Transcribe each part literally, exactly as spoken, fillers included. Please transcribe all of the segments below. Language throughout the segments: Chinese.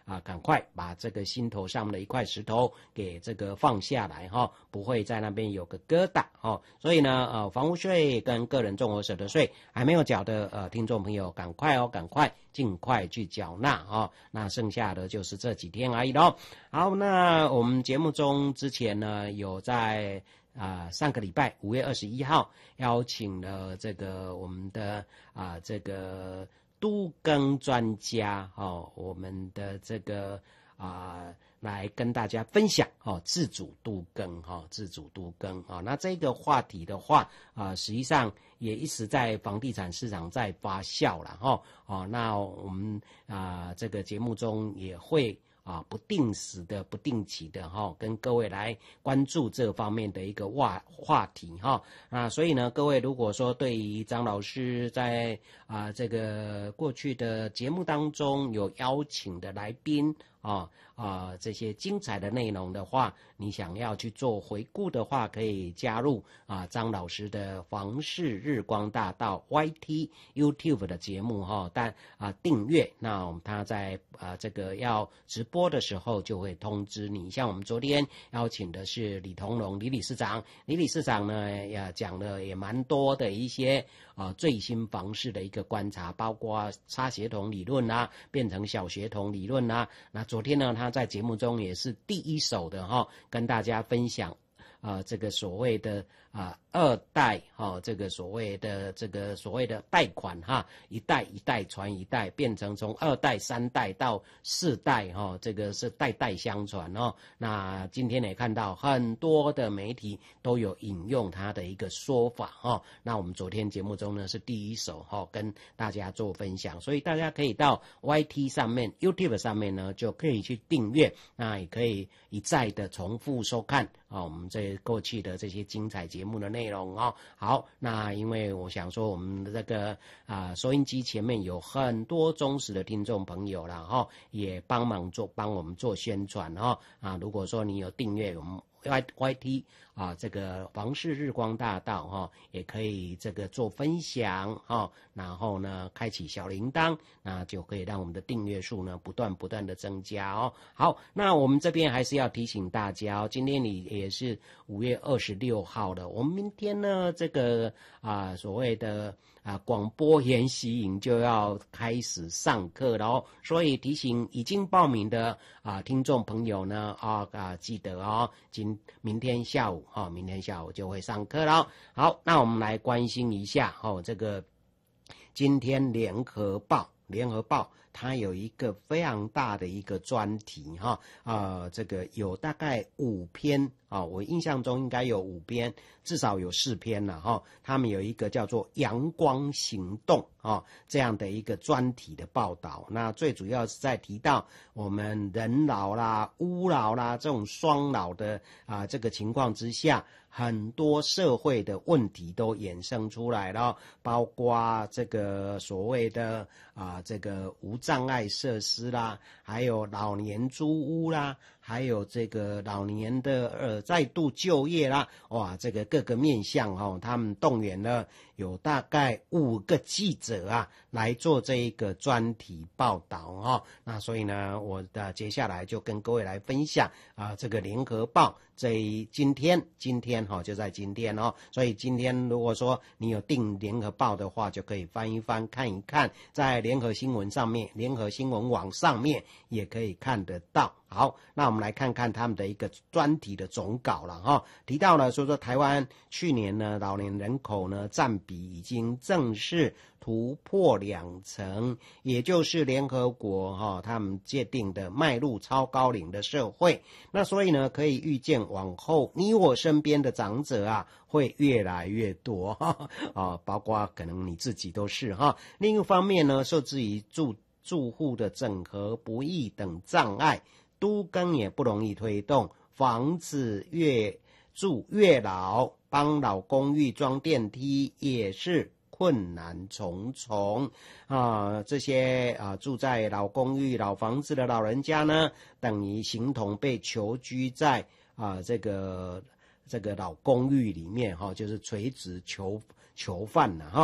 啊，赶快把这个心头上面的一块石头给这个放下来哈，不会在那边有个疙瘩哦。所以呢，呃，房屋税跟个人综合所得税还没有缴的呃听众朋友，赶快哦，赶快尽快去缴纳哦。那剩下的就是这几天而已咯。好，那我们节目中之前呢，有在啊、呃、上个礼拜五月二十一号邀请了这个我们的啊、呃、这个都更专家哦，我们的这个啊、呃、来跟大家分享哦，自主都更哈、哦，自主都更啊、哦。那这个话题的话啊、呃，实际上也一直在房地产市场在发酵了哈哦。那我们啊、呃、这个节目中也会啊，不定时的、不定期的哈、哦，跟各位来关注这方面的一个话话题哈、哦。啊，所以呢，各位如果说对于张老师在啊这个过去的节目当中有邀请的来宾啊啊这些精彩的内容的话，你想要去做回顾的话，可以加入啊张老师的房市日光大道 Y T YouTube 的节目哈、哦，但啊订阅，那他在啊这个要直播的时候就会通知你。像我们昨天邀请的是李同荣李理事长，李理事长呢也讲了也蛮多的一些啊最新房市的一个观察，包括差协同理论啊，变成小协同理论啊。那昨天呢，他在节目中也是第一手的哈、哦，跟大家分享啊、呃、这个所谓的啊、呃、二代哈、哦，这个所谓的这个所谓的贷款哈，一代一代传一代，变成从二代三代到四代哈、哦，这个是代代相传哦。那今天也看到很多的媒体都有引用他的一个说法哦。那我们昨天节目中呢是第一手哈、哦，跟大家做分享，所以大家可以到 Y T 上面 YouTube 上面呢就可以去订阅，那也可以一再的重复收看啊、哦，我们这过去的这些精彩节目的内容哦。好，那因为我想说我们的这个啊、呃、收音机前面有很多忠实的听众朋友啦哈、哦，也帮忙做帮我们做宣传哈、哦、啊，如果说你有订阅我们Y Y T 啊，这个房市日光大道哈、哦，也可以这个做分享哈、哦，然后呢开启小铃铛，那就可以让我们的订阅数呢不断不断的增加哦。好，那我们这边还是要提醒大家哦，今天你也是五月二十六号了，我们明天呢这个啊所谓的啊广播研习营就要开始上课了哦，所以提醒已经报名的啊听众朋友呢啊啊记得哦，今明天下午哈、哦，明天下午就会上课了。好，那我们来关心一下哦，这个今天联合报联合报它有一个非常大的一个专题哈，呃，这个有大概五篇啊，我印象中应该有五篇，至少有四篇了哈。他们有一个叫做阳光行动啊这样的一个专题的报道，那最主要是在提到我们人老啦、屋老啦这种双老的啊这个情况之下，很多社会的问题都衍生出来了，包括这个所谓的啊这个无障碍设施啦，还有老年租屋啦，还有这个老年的呃再度就业啦，哇，这个各个面向哦，他们动员了有大概五个记者啊来做这一个专题报道哦。那所以呢，我的接下来就跟各位来分享啊、呃，这个联合报这一今天今天哈、哦、就在今天哦，所以今天如果说你有订联合报的话，就可以翻一翻看一看，在联合新闻上面、联合新闻网上面也可以看得到。好，那我们来看看他们的一个专题的总稿了哈、哦。提到了说说台湾去年呢老年人口呢占比已经正式突破两成，也就是联合国哈、哦、他们界定的迈入超高龄的社会。那所以呢，可以预见往后你我身边的长者啊会越来越多哈啊，包括可能你自己都是哈。另一方面呢，受制于住住户的整合不易等障碍，都更也不容易推动，房子越住越老，帮老公寓装电梯也是困难重重啊！这些啊住在老公寓、老房子的老人家呢，等于形同被囚居在啊这个这个老公寓里面哈、啊，就是垂直囚囚犯了哈。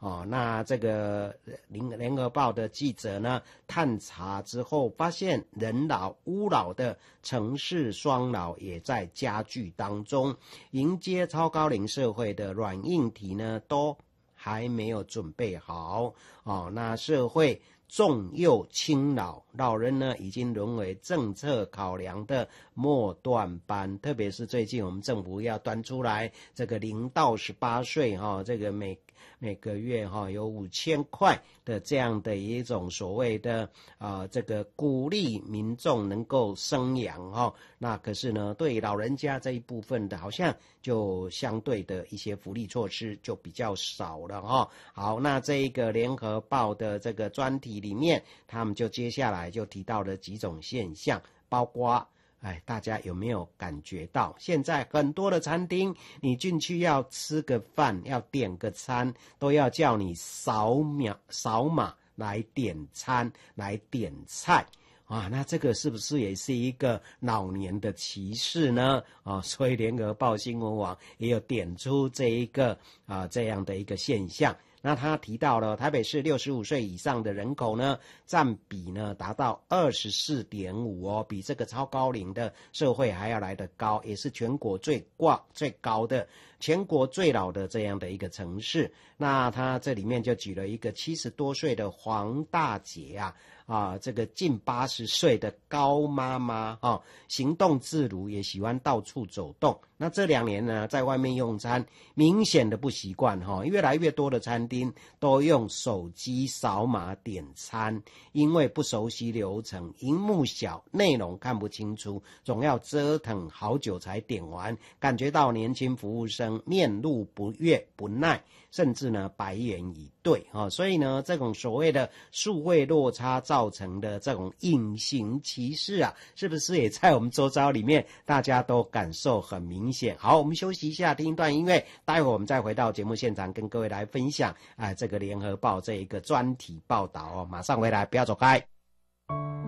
哦，那这个联联合报的记者呢，探查之后发现，人老屋老的城市双老也在加剧当中，迎接超高龄社会的软硬体呢，都还没有准备好哦。那社会重幼轻老，老人呢已经沦为政策考量的末段班，特别是最近我们政府要端出来这个零到十八岁哈，这个每每个月哈有五千块的这样的一种所谓的啊、呃、这个鼓励民众能够生养哈，那可是呢对老人家这一部分的好像就相对的一些福利措施就比较少了哈。好，那这一个联合报的这个专题里面，他们就接下来就提到了几种现象，包括哎，大家有没有感觉到，现在很多的餐厅，你进去要吃个饭，要点个餐，都要叫你扫描扫码来点餐，来点菜。啊，那这个是不是也是一个老年的歧视呢？啊，所以联合报新闻网也有点出这一个啊这样的一个现象。那他提到了台北市六十五岁以上的人口呢，占比呢达到 二十四点五 哦，比这个超高龄的社会还要来得高，也是全国最挂最高的，全国最老的这样的一个城市。那他这里面就举了一个七十多岁的黄大姐啊，啊，这个近八十岁的高妈妈啊，行动自如，也喜欢到处走动。那这两年呢，在外面用餐明显的不习惯哈，越来越多的餐厅都用手机扫码点餐，因为不熟悉流程，萤幕小，内容看不清楚，总要折腾好久才点完，感觉到年轻服务生面露不悦不耐，甚至呢白眼以对哈，所以呢，这种所谓的数位落差造成的这种隐形歧视啊，是不是也在我们周遭里面大家都感受很明显？好，我们休息一下，听一段音乐，待会我们再回到节目现场，跟各位来分享啊、呃、这个联合报这一个专题报道哦，马上回来，不要走开。